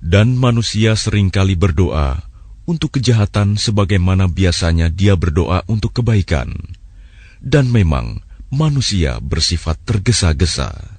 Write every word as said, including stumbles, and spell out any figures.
Dan manusia seringkali berdoa untuk kejahatan sebagaimana biasanya dia berdoa untuk kebaikan. Dan memang manusia bersifat tergesa-gesa.